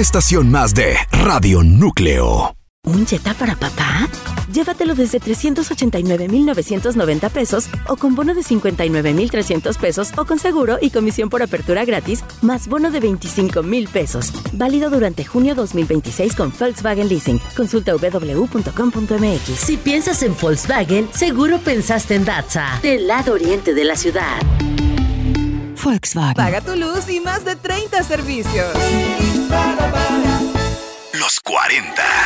estación más de Radio Núcleo. ¿Un Jetta para papá? Llévatelo desde 389,990 pesos o con bono de 59,300 pesos o con seguro y comisión por apertura gratis, más bono de 25,000 pesos. Válido durante junio 2026 con Volkswagen Leasing. Consulta www.com.mx. Si piensas en Volkswagen, seguro pensaste en Datza, del lado oriente de la ciudad. Volkswagen. Paga tu luz y más de 30 servicios. Los 40.